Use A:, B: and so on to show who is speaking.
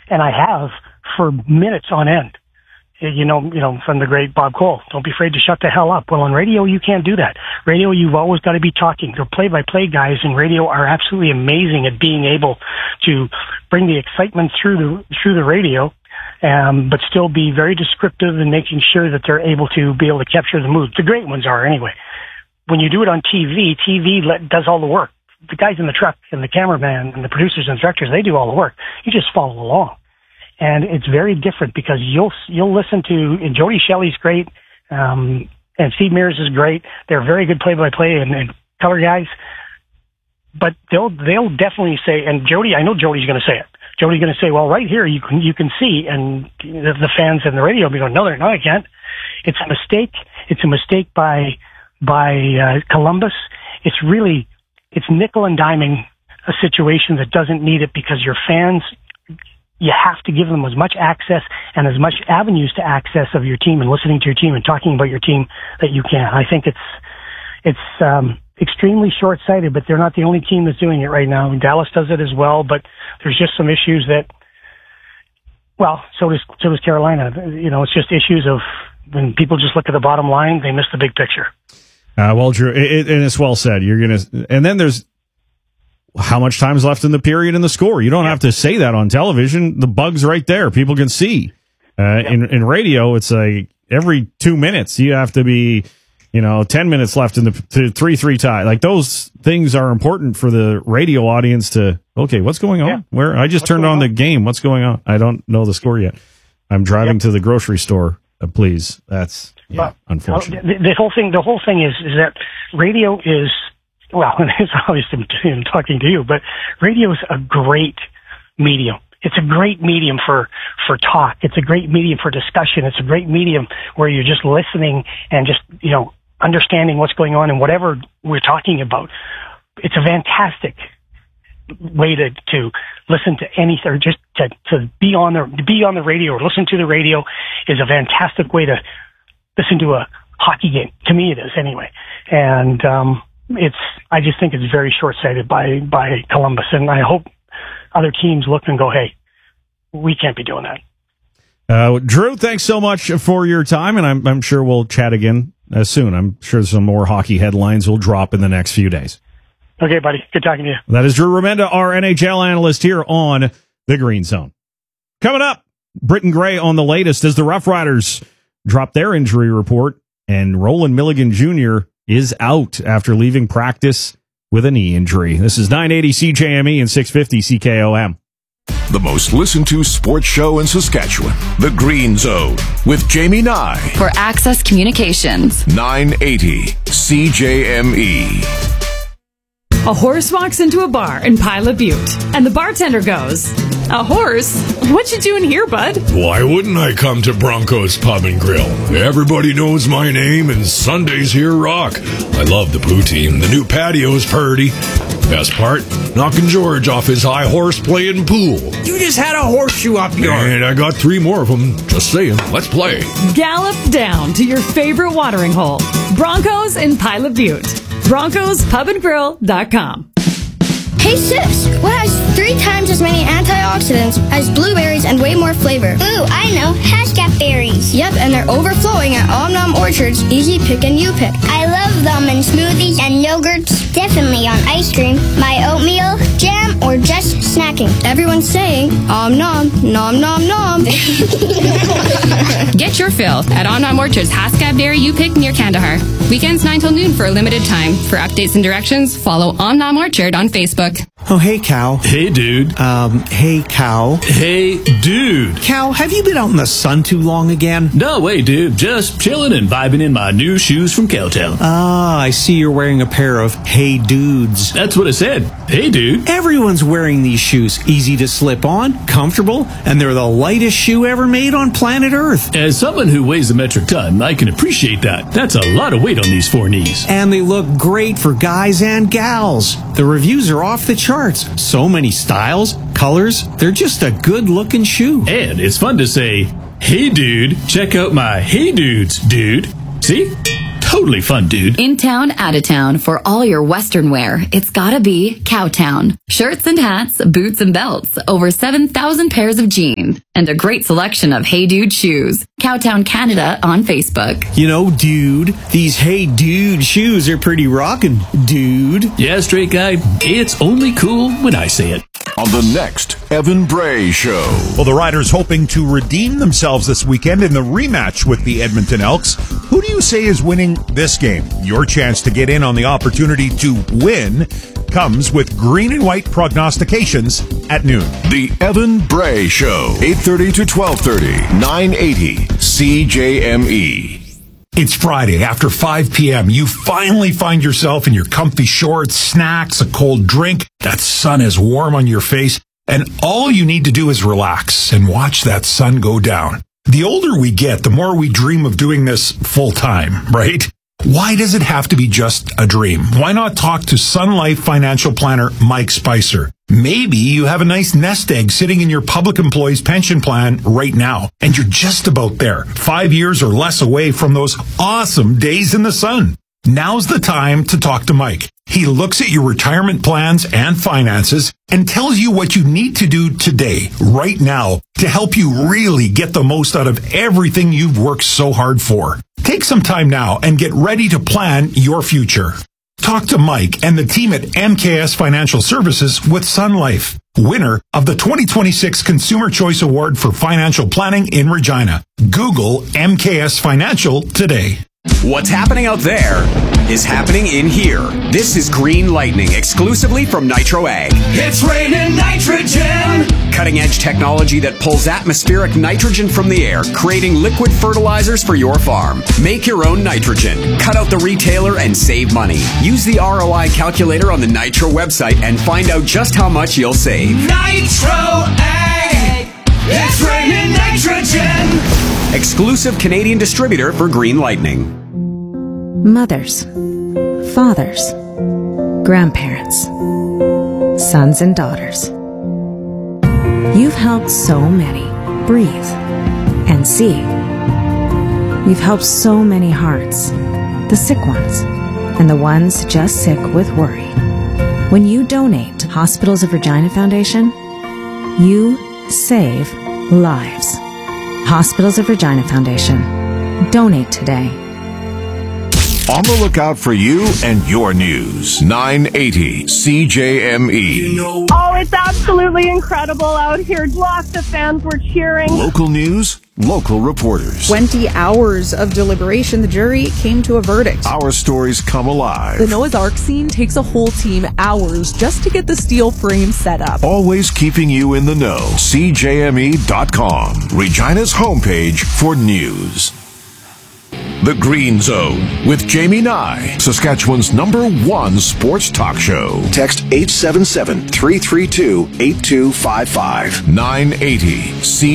A: and I have for minutes on end. You know, from the great Bob Cole, don't be afraid to shut the hell up. Well, on radio, you can't do that. Radio, you've always got to be talking. The play-by-play guys in radio are absolutely amazing at being able to bring the excitement through the radio, but still be very descriptive and making sure that they're able to capture the mood. The great ones are anyway. When you do it on TV does all the work. The guys in the truck and the cameraman and the producers and directors, they do all the work. You just follow along. And it's very different because you'll listen to, and Jody Shelley's great, and Steve Mears is great. They're very good play-by-play and color guys. But they'll definitely say, and Jody, I know Jody's going to say it. Jody's going to say, well, right here you can see, and the fans in the radio will be going, no, I can't. It's a mistake. It's a mistake by Columbus. It's nickel and diming a situation that doesn't need it, because your fans, you have to give them as much access and as much avenues to access of your team and listening to your team and talking about your team that you can. I think it's extremely short-sighted, but they're not the only team that's doing it right now. Dallas does it as well, but there's just some issues that, well, so does Carolina. You know, it's just issues of when people just look at the bottom line, they miss the big picture.
B: Well, Drew, and it's well said. And then there's how much time's left in the period and the score. You don't have to say that on television. The bug's right there. People can see. In radio, it's like every 2 minutes you have to be, 10 minutes left in the 3-3 tie. Like, those things are important for the radio audience to, okay, what's going on? Where I just turned on the game. What's going on? I don't know the score yet. I'm driving to the grocery store. Please. That's unfortunate.
A: The whole thing is that radio is, well, it's obviously talking to you, but radio is a great medium. It's a great medium for talk. It's a great medium for discussion. It's a great medium where you're just listening and just, understanding what's going on and whatever we're talking about. It's a fantastic way to listen to anything, or just to be on the radio or listen to the radio is a fantastic way to listen to a hockey game. To me, it is anyway. And, I just think it's very short-sighted by Columbus, and I hope other teams look and go, hey, we can't be doing that.
B: Drew, thanks so much for your time, and I'm sure we'll chat again soon. I'm sure some more hockey headlines will drop in the next few days.
A: Okay, buddy. Good talking to you.
B: That is Drew Remenda, our NHL analyst here on the Green Zone. Coming up, Britton Gray on the latest as the Rough Riders drop their injury report, and Roland Milligan Jr. is out after leaving practice with a knee injury. This is 980 CJME and 650 CKOM.
C: The most listened to sports show in Saskatchewan, The Green Zone, with Jamie Nye.
D: For Access Communications.
C: 980 CJME.
E: A horse walks into a bar in Pilot Butte, and the bartender goes, "A horse? What you doing here, bud?"
F: Why wouldn't I come to Bronco's Pub and Grill? Everybody knows my name, and Sundays here rock. I love the poutine. The new patio's purty. Best part, knocking George off his high horse playing pool.
G: You just had a horseshoe up your...
F: And I got 3 more of them. Just saying. Let's play.
E: Gallop down to your favorite watering hole. Broncos in Pilot Butte. BroncosPubandGrill.com.
H: Hey sis, what has 3 times as many antioxidants as blueberries and way more flavor?
I: Ooh, I know, Haskell berries.
H: Yep, and they're overflowing at Om Nom Orchard's Easy Pick and You Pick.
I: I love them in smoothies and yogurts, definitely on ice cream, my oatmeal, jam, or just snacking.
H: Everyone's saying Om Nom, Nom Nom Nom.
D: Get your fill at Om Nom Orchard's Haskell Berry You Pick near Kandahar. Weekends 9 till noon for a limited time. For updates and directions, follow Om Nom Orchard on Facebook.
G: Oh, hey, Cow.
F: Hey, dude.
G: Hey, Cow.
F: Hey, dude.
G: Cow, have you been out in the sun too long again?
J: No way, dude. Just chilling and vibing in my new shoes from Cowtown.
G: Ah, I see you're wearing a pair of Hey Dudes.
J: That's what I said. Hey, dude.
G: Everyone's wearing these shoes. Easy to slip on, comfortable, and they're the lightest shoe ever made on planet Earth.
J: As someone who weighs a metric ton, I can appreciate that. That's a lot of weight on these 4 knees.
G: And they look great for guys and gals. The reviews are off the charts. So many styles, colors. They're just a good-looking shoe.
J: And it's fun to say, "Hey, dude, check out my Hey Dudes, dude." See? totally fun, dude.
K: In town, out of town, for all your Western wear, it's gotta be Cowtown. Shirts and hats, boots and belts, over 7,000 pairs of jeans, and a great selection of Hey Dude shoes. Cowtown Canada on Facebook.
G: You know, dude, these Hey Dude shoes are pretty rockin', dude.
J: Yeah, straight guy, it's only cool when I say it.
C: On the next Evan Bray Show.
L: Well, the Riders hoping to redeem themselves this weekend in the rematch with the Edmonton Elks. Who do you say is winning this game? Your chance to get in on the opportunity to win comes with green and white prognostications at noon.
C: The Evan Bray Show, 8:30 to 12:30, 980 CJME.
L: It's Friday after 5 p.m. You finally find yourself in your comfy shorts, snacks, a cold drink. That sun is warm on your face, and all you need to do is relax and watch that sun go down. The older we get, the more we dream of doing this full time, right? Why does it have to be just a dream? Why not talk to Sun Life financial planner Mike Spicer? Maybe you have a nice nest egg sitting in your public employee's pension plan right now, and you're just about there, 5 years or less away from those awesome days in the sun. Now's the time to talk to Mike. He looks at your retirement plans and finances and tells you what you need to do today, right now, to help you really get the most out of everything you've worked so hard for. Take some time now and get ready to plan your future. Talk to Mike and the team at MKS Financial Services with Sun Life, winner of the 2026 Consumer Choice Award for Financial Planning in Regina. Google MKS Financial today.
M: What's happening out there is happening in here. This is Green Lightning, exclusively from Nitro Ag.
N: It's raining nitrogen!
M: Cutting edge technology that pulls atmospheric nitrogen from the air, creating liquid fertilizers for your farm. Make your own nitrogen. Cut out the retailer and save money. Use the ROI calculator on the Nitro website and find out just how much you'll save.
N: Nitro Ag! It's raining nitrogen!
M: Exclusive Canadian distributor for Green Lightning.
O: Mothers, fathers, grandparents, sons and daughters. You've helped so many breathe and see. You've helped so many hearts, the sick ones and the ones just sick with worry. When you donate to Hospitals of Regina Foundation, you save lives. Hospitals of Regina Foundation. Donate today.
C: On the lookout for you and your news. 980 CJME.
P: Oh, it's absolutely incredible out here. Lots of fans were cheering.
C: Local news, local reporters.
Q: 20 hours of deliberation, the jury came to a verdict.
C: Our stories come alive.
R: The Noah's Ark scene takes a whole team hours just to get the steel frame set up.
C: Always keeping you in the know. CJME.com. Regina's homepage for news. The Green Zone with Jamie Nye, Saskatchewan's #1 sports talk show. Text 877-332-8255. 980 C.